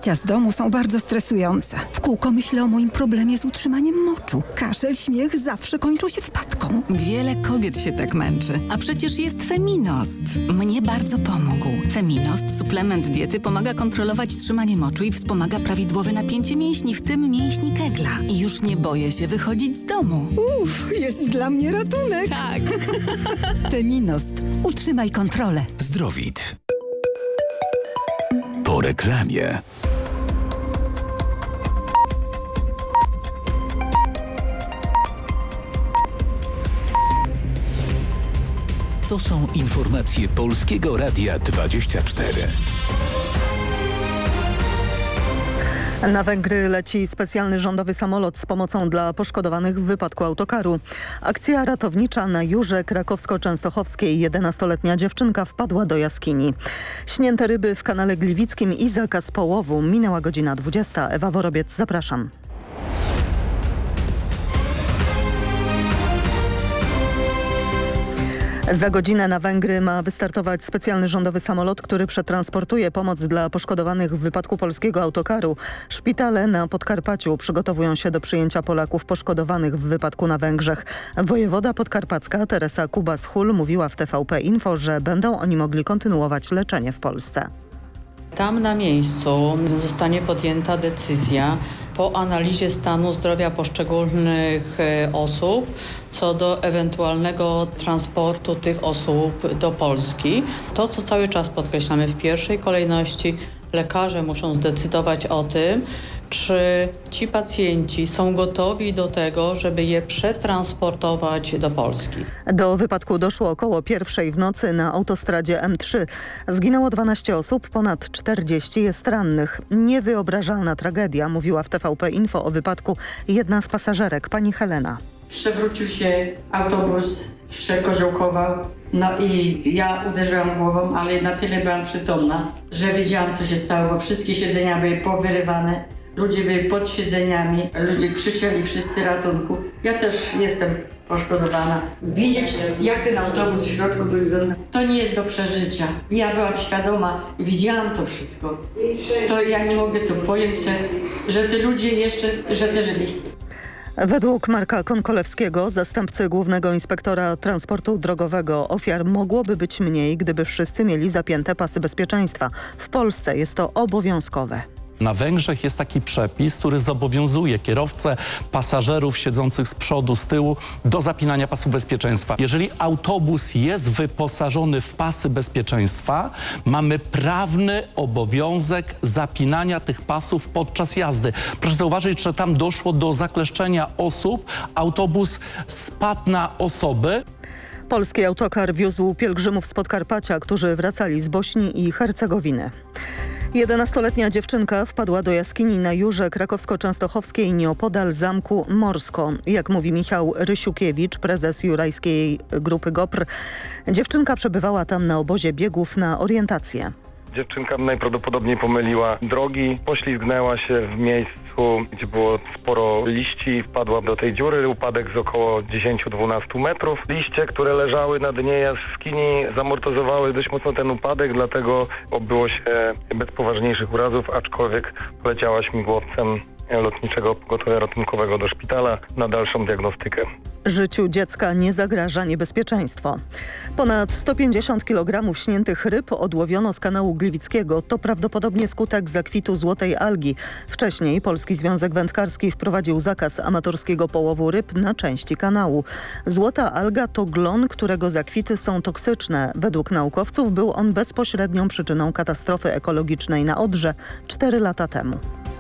Wyjścia z domu są bardzo stresujące. W kółko myślę o moim problemie z utrzymaniem moczu. Kaszel, śmiech zawsze kończą się wpadką. Wiele kobiet się tak męczy. A przecież jest Feminost. Mnie bardzo pomógł. Feminost, suplement diety, pomaga kontrolować trzymanie moczu i wspomaga prawidłowe napięcie mięśni, w tym mięśni Kegla. I już nie boję się wychodzić z domu. Jest dla mnie ratunek. Tak. Feminost. Utrzymaj kontrolę. Zdrowit. Po reklamie. To są informacje Polskiego Radia 24. Na Węgry leci specjalny rządowy samolot z pomocą dla poszkodowanych w wypadku autokaru. Akcja ratownicza na Jurze Krakowsko-Częstochowskiej. 11-letnia dziewczynka wpadła do jaskini. Śnięte ryby w kanale Gliwickim i zakaz połowu. Minęła godzina 20. Ewa Worobiec, zapraszam. Za godzinę na Węgry ma wystartować specjalny rządowy samolot, który przetransportuje pomoc dla poszkodowanych w wypadku polskiego autokaru. Szpitale na Podkarpaciu przygotowują się do przyjęcia Polaków poszkodowanych w wypadku na Węgrzech. Wojewoda podkarpacka Teresa Kubas-Hul mówiła w TVP Info, że będą oni mogli kontynuować leczenie w Polsce. Tam na miejscu zostanie podjęta decyzja po analizie stanu zdrowia poszczególnych osób co do ewentualnego transportu tych osób do Polski. To, co cały czas podkreślamy, w pierwszej kolejności lekarze muszą zdecydować o tym, czy ci pacjenci są gotowi do tego, żeby je przetransportować do Polski. Do wypadku doszło około 1:00 w nocy na autostradzie M3. Zginęło 12 osób, ponad 40 jest rannych. Niewyobrażalna tragedia, mówiła w TVP Info o wypadku jedna z pasażerek, pani Helena. Przewrócił się autobus, przekoziołkował. No i ja uderzyłam głową, ale na tyle byłam przytomna, że wiedziałam, co się stało, bo wszystkie siedzenia były powyrywane. Ludzie byli pod siedzeniami, ludzie krzyczeli wszyscy ratunku. Ja też jestem poszkodowana. Widzieć, jak ten autobus w środku był, to nie jest do przeżycia. Ja byłam świadoma i widziałam to wszystko. To ja nie mogę to pojąć, że te ludzie jeszcze, że te żyli. Według Marka Konkolewskiego, zastępcy głównego inspektora transportu drogowego, ofiar mogłoby być mniej, gdyby wszyscy mieli zapięte pasy bezpieczeństwa. W Polsce jest to obowiązkowe. Na Węgrzech jest taki przepis, który zobowiązuje kierowcę, pasażerów siedzących z przodu, z tyłu do zapinania pasów bezpieczeństwa. Jeżeli autobus jest wyposażony w pasy bezpieczeństwa, mamy prawny obowiązek zapinania tych pasów podczas jazdy. Proszę zauważyć, że tam doszło do zakleszczenia osób. Autobus spadł na osoby. Polski autokar wiózł pielgrzymów z Podkarpacia, którzy wracali z Bośni i Hercegowiny. 11-letnia dziewczynka wpadła do jaskini na Jurze Krakowsko-Częstochowskiej nieopodal zamku Morsko. Jak mówi Michał Rysiukiewicz, prezes jurajskiej grupy GOPR, dziewczynka przebywała tam na obozie biegów na orientację. Dziewczynka najprawdopodobniej pomyliła drogi, poślizgnęła się w miejscu, gdzie było sporo liści, wpadła do tej dziury. Upadek z około 10-12 metrów. Liście, które leżały na dnie jaskini, zamortyzowały dość mocno ten upadek, dlatego obyło się bez poważniejszych urazów, aczkolwiek poleciała śmigłowcem lotniczego pogotowia ratunkowego do szpitala na dalszą diagnostykę. Życiu dziecka nie zagraża niebezpieczeństwo. Ponad 150 kg śniętych ryb odłowiono z kanału Gliwickiego. To prawdopodobnie skutek zakwitu złotej algi. Wcześniej Polski Związek Wędkarski wprowadził zakaz amatorskiego połowu ryb na części kanału. Złota alga to glon, którego zakwity są toksyczne. Według naukowców był on bezpośrednią przyczyną katastrofy ekologicznej na Odrze 4 lata temu.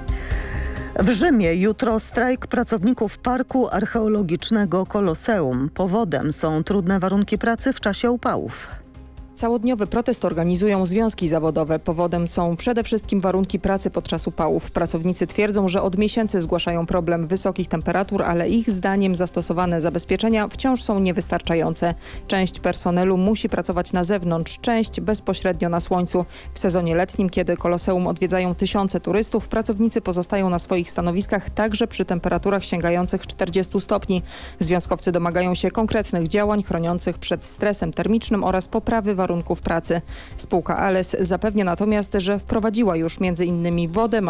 W Rzymie jutro strajk pracowników Parku Archeologicznego Koloseum. Powodem są trudne warunki pracy w czasie upałów. Całodniowy protest organizują związki zawodowe. Powodem są przede wszystkim warunki pracy podczas upałów. Pracownicy twierdzą, że od miesięcy zgłaszają problem wysokich temperatur, ale ich zdaniem zastosowane zabezpieczenia wciąż są niewystarczające. Część personelu musi pracować na zewnątrz, część bezpośrednio na słońcu. W sezonie letnim, kiedy Koloseum odwiedzają tysiące turystów, pracownicy pozostają na swoich stanowiskach także przy temperaturach sięgających 40 stopni. Związkowcy domagają się konkretnych działań chroniących przed stresem termicznym oraz poprawy warunków pracy. Spółka ALES zapewnia natomiast, że wprowadziła już m.in. wodę,